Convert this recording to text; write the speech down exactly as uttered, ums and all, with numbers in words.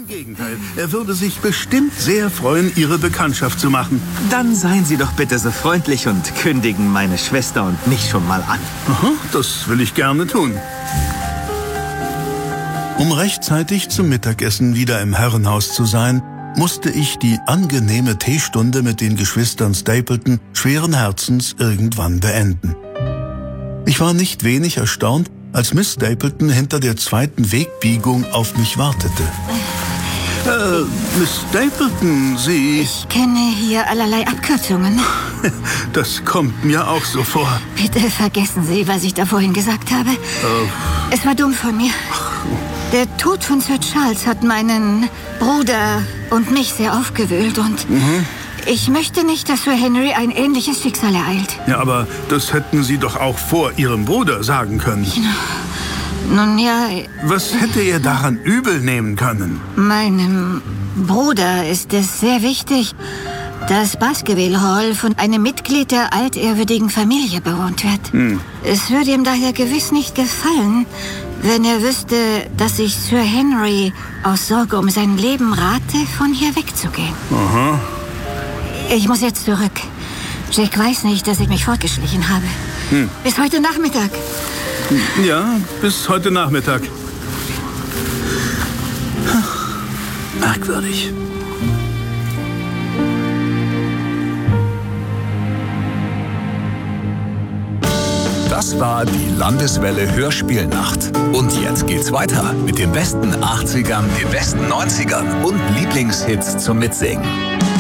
Im Gegenteil, er würde sich bestimmt sehr freuen, Ihre Bekanntschaft zu machen. Dann seien Sie doch bitte so freundlich und kündigen meine Schwester und mich schon mal an. Aha, das will ich gerne tun. Um rechtzeitig zum Mittagessen wieder im Herrenhaus zu sein, musste ich die angenehme Teestunde mit den Geschwistern Stapleton schweren Herzens irgendwann beenden. Ich war nicht wenig erstaunt, als Miss Stapleton hinter der zweiten Wegbiegung auf mich wartete. Äh, Miss Stapleton, Sie... Ich kenne hier allerlei Abkürzungen. Das kommt mir auch so vor. Bitte vergessen Sie, was ich da vorhin gesagt habe. Äh, Es war dumm von mir. Der Tod von Sir Charles hat meinen Bruder und mich sehr aufgewühlt und mhm. ich möchte nicht, dass Sir Henry ein ähnliches Schicksal ereilt. Ja, aber das hätten Sie doch auch vor Ihrem Bruder sagen können. Nun ja... Was hätte er daran übel nehmen können? Meinem Bruder ist es sehr wichtig, dass Baskerville Hall von einem Mitglied der altehrwürdigen Familie bewohnt wird. Hm. Es würde ihm daher gewiss nicht gefallen, wenn er wüsste, dass ich Sir Henry aus Sorge um sein Leben rate, von hier wegzugehen. Aha. Ich muss jetzt zurück. Jack weiß nicht, dass ich mich fortgeschlichen habe. Hm. Bis heute Nachmittag. Ja, bis heute Nachmittag. Merkwürdig. Das war die Landeswelle Hörspielnacht. Und jetzt geht's weiter mit den besten achtzigern, den besten neunzigern und Lieblingshits zum Mitsingen.